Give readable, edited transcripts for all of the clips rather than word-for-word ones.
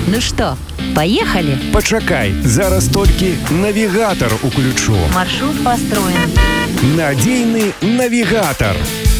Ну что, поехали? Пачакай, зараз толькі навігатор уключу. Маршрут построен. Надзейны навігатор.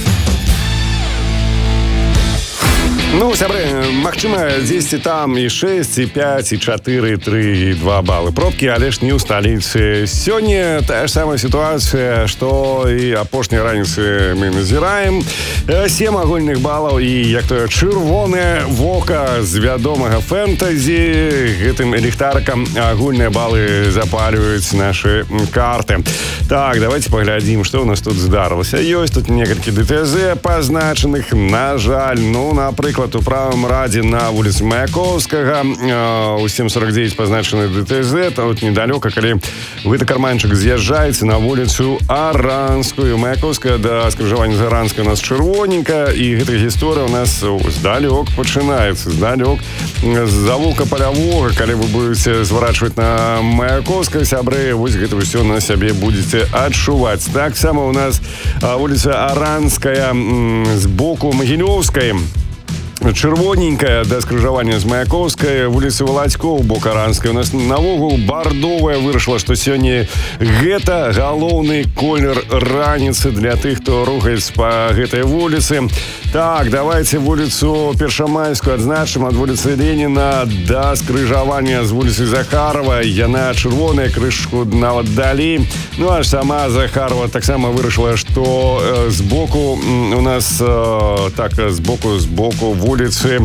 Ну, сябры, магчыма, дзесьці там і 6, і 5, і 4, і 3, і 2 балы пробкі, але ж не ў сталіцы. Сёння тая ж самая сітуацыя, што і апошняй раніцы мы назіраем. 7 агульных балаў і, як тое, чырвонае вока з вядомага фэнтазі. Гэтым ліхтарыкам агульныя балы запалююць нашы карты. Так, давайте паглядзім, што ў нас тут здарылася. Ёсць тут некалькі ДТЗ пазначаных. На жаль, ну, напрыклад, у правым радзе на вуліцы Маяковскага у 749 пазначаны ДТЗ. Тут недалёка, калі гэты карманчык з'язджаецца на вуліцу Аранскую. Маяковская да скрыжавання з Аранскай у нас чырвоненька, і гэтая гісторыя у нас здалёк пачынаецца. Здалёк з завулка палявога, калі вы будете зварачваць на Маяковскай, сябры, вось гэта ўсё на сябе будете адчуваць. Таксама у нас вуліца Аранская з боку Магілёўскай, чырвоненькая да скрыжавання з Маяковскай, вуліцы Валацькоў, бок Аранскай. У нас навогул бардовая вырашыла, што сёння гэта галоўны колер раніцы для тых, хто рухаецца па гэтай вуліцы. Так, давайте вуліцу Першамайскую адзначым ад вуліцы Леніна да скрыжавання з вуліцы Захарова. Яна чырвоная, крышку нават далей. Ну, аж сама Захарова таксама вырашыла, што з боку у нас з боку вуліцы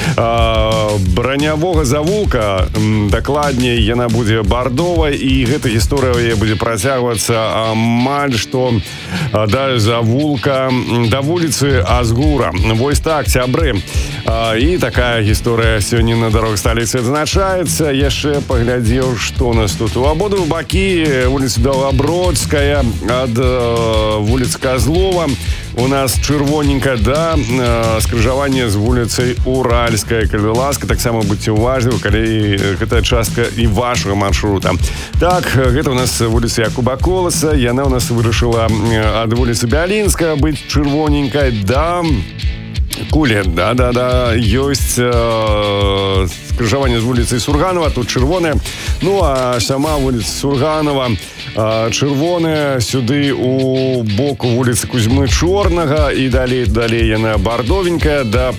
Бранявога завулка, дакладней, яна будзе бардовай, і гэта гісторыя будзе працягвацца амаль што да завулка, да вуліцы Азгура. Вось так, сябры. І такая гісторыя сёння на дарогах сталіцы адзначаецца. Яшчэ паглядзеў, што у нас тут. У абодвух бакі вуліца Даўгабродская ад вуліцы Казлова у нас чырвоненька да скрыжавання з вуліцай Уральская. Калі ласка, таксама будьце уважлівы, калі гэта частка і вашага маршрута. Так, гэта у нас вуліца Якуба Коласа. Яна у нас вырашыла ад вуліцы Бялінская быць чырвоненькай да Кулі. Да-да-да, ёсць скрыжаванне з вуліцай Сурганова, тут чырвоная. Ну, а сама вуліца Сурганова чырвоная сюды у боку вуліцы Кузьмы Чорнага, і далей яна бардовенькая да